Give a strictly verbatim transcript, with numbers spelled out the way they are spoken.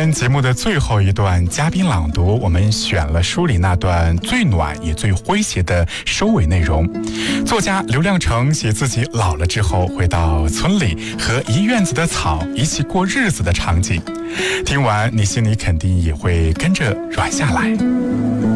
天节目的最后一段嘉宾朗读，我们选了书里那段最暖也最诙谐的收尾内容。作家刘亮程写自己老了之后回到村里和一院子的草一起过日子的场景，听完你心里肯定也会跟着软下来。